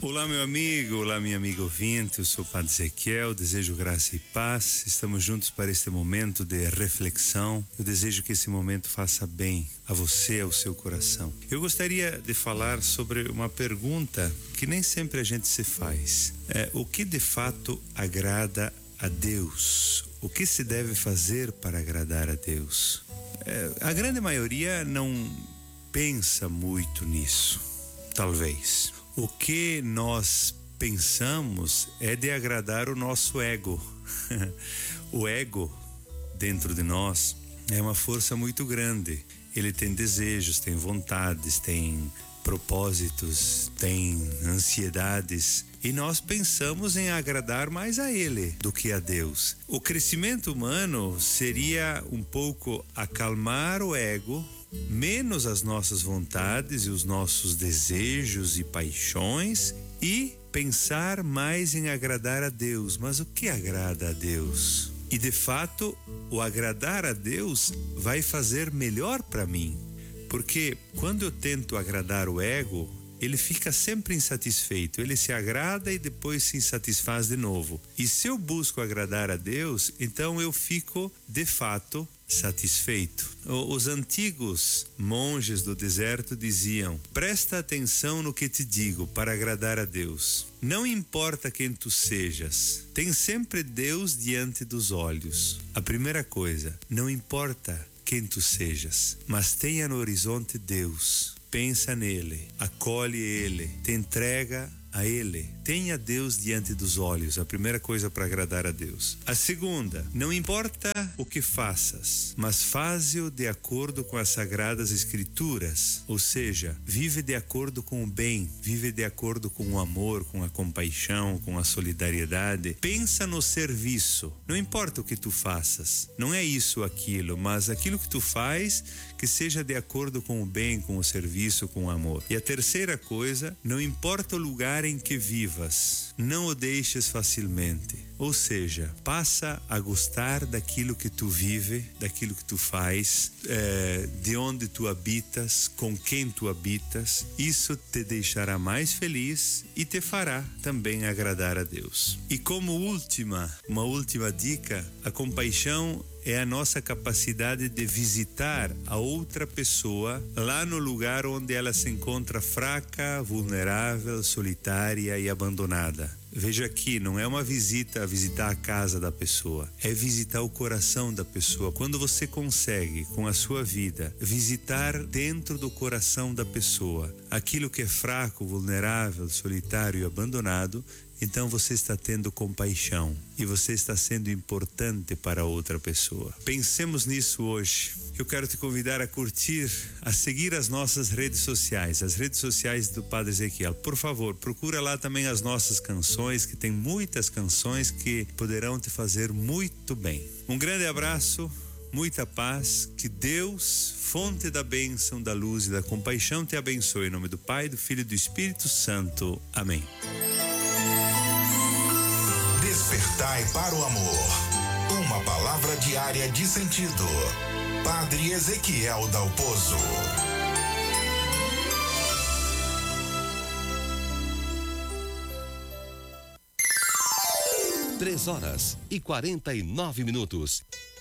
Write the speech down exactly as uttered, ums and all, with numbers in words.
Olá, meu amigo, olá, minha amiga ouvinte, eu sou o Padre Ezequiel, desejo graça e paz, estamos juntos para este momento de reflexão. Eu desejo que esse momento faça bem a você, ao seu coração. Eu gostaria de falar sobre uma pergunta que nem sempre a gente se faz. É, o que de fato agrada a Deus? O que se deve fazer para agradar a Deus? É, a grande maioria não pensa muito nisso, talvez. O que nós pensamos é de agradar o nosso ego. O ego dentro de nós é uma força muito grande. Ele tem desejos, tem vontades, tem propósitos, tem ansiedades. E nós pensamos em agradar mais a ele do que a Deus. O crescimento humano seria um pouco acalmar o ego, menos as nossas vontades e os nossos desejos e paixões, e pensar mais em agradar a Deus. Mas o que agrada a Deus? E de fato, o agradar a Deus vai fazer melhor para mim, porque quando eu tento agradar o ego, ele fica sempre insatisfeito, ele se agrada e depois se insatisfaz de novo. E se eu busco agradar a Deus, então eu fico de fato satisfeito. Os antigos monges do deserto diziam: presta atenção no que te digo para agradar a Deus. Não importa quem tu sejas, tem sempre Deus diante dos olhos. A primeira coisa, não importa quem tu sejas, mas tenha no horizonte Deus. Pensa nele, acolhe ele, te entrega a ele. Tenha Deus diante dos olhos, a primeira coisa para agradar a Deus. A segunda, não importa o que faças, mas faze-o de acordo com as sagradas escrituras, ou seja, vive de acordo com o bem, vive de acordo com o amor, com a compaixão, com a solidariedade. Pensa no serviço, não importa o que tu faças, não é isso ou aquilo, mas aquilo que tu faz que seja de acordo com o bem, com o serviço, com o amor. E a terceira coisa, não importa o lugar em que vivas, não o deixes facilmente. Ou seja, passa a gostar daquilo que tu vive, daquilo que tu faz, é, de onde tu habitas, com quem tu habitas. Isso te deixará mais feliz e te fará também agradar a Deus. E como última, uma última dica, a compaixão é a nossa capacidade de visitar a outra pessoa lá no lugar onde ela se encontra fraca, vulnerável, solitária e abandonada. Veja aqui, não é uma visita a visitar a casa da pessoa, é visitar o coração da pessoa. Quando você consegue, com a sua vida, visitar dentro do coração da pessoa aquilo que é fraco, vulnerável, solitário e abandonado, então você está tendo compaixão e você está sendo importante para outra pessoa. Pensemos nisso hoje. Eu quero te convidar a curtir, a seguir as nossas redes sociais, as redes sociais do Padre Ezequiel. Por favor, procura lá também as nossas canções, que tem muitas canções que poderão te fazer muito bem. Um grande abraço, muita paz, que Deus, fonte da bênção, da luz e da compaixão, te abençoe. Em nome do Pai, do Filho e do Espírito Santo. Amém. Despertai para o amor. Uma palavra diária de sentido. Padre Ezequiel Dalpozo. Três horas e quarenta e nove minutos.